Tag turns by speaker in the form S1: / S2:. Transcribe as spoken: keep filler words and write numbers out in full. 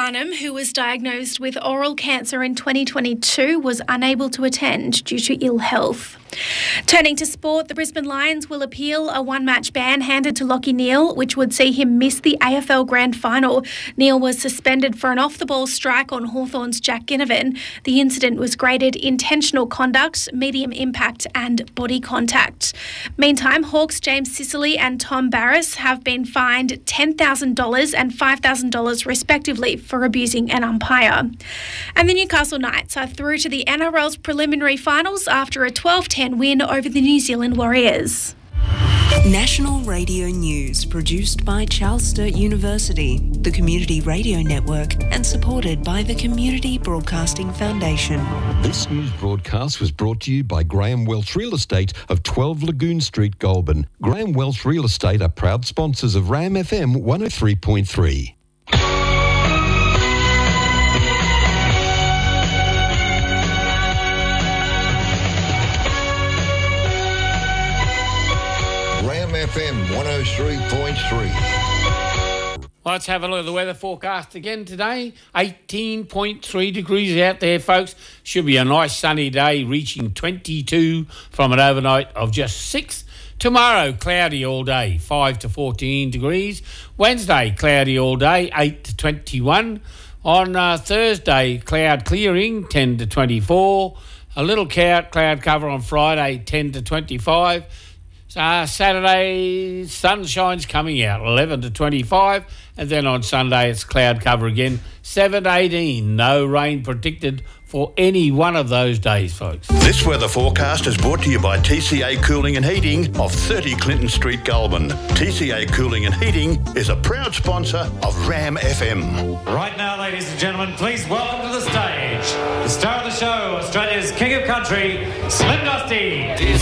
S1: Barnum, who was diagnosed with oral cancer in twenty twenty-two, was unable to attend due to ill health. Turning to sport, the Brisbane Lions will appeal a one-match ban handed to Lachie Neale, which would see him miss the A F L Grand Final. Neale was suspended for an off-the-ball strike on Hawthorn's Jack Ginnivan. The incident was graded intentional conduct, medium impact and body contact. Meantime, Hawks James Sicily and Tom Barrass have been fined ten thousand dollars and five thousand dollars respectively for abusing an umpire. And the Newcastle Knights are through to the N R L's preliminary finals after a twelve ten win over the New Zealand Warriors.
S2: National Radio News, produced by Charles Sturt University, the Community Radio Network, and supported by the Community Broadcasting Foundation.
S3: This news broadcast was brought to you by Graham Welch Real Estate of twelve Lagoon Street, Goulburn. Graham Welch Real Estate are proud sponsors of RAM F M one oh three point three.
S4: F M one oh three point three.
S5: Let's have a look at the weather forecast again today. eighteen point three degrees out there, folks. Should be a nice sunny day, reaching twenty-two from an overnight of just six. Tomorrow, cloudy all day, five to fourteen degrees. Wednesday, cloudy all day, eight to twenty-one. On uh, Thursday, cloud clearing, ten to twenty-four. A little cloud, cloud cover on Friday, ten to twenty-five. Uh, Saturday, sunshine's coming out, eleven to twenty-five, and then on Sunday it's cloud cover again, seven to eighteen. No rain predicted for any one of those days, folks.
S6: This weather forecast is brought to you by T C A Cooling and Heating of thirty Clinton Street, Goulburn. T C A Cooling and Heating is a proud sponsor of RAM F M.
S7: Right now, ladies and gentlemen, please welcome to the stage the star of the show, Australia's King of Country, Slim Dusty.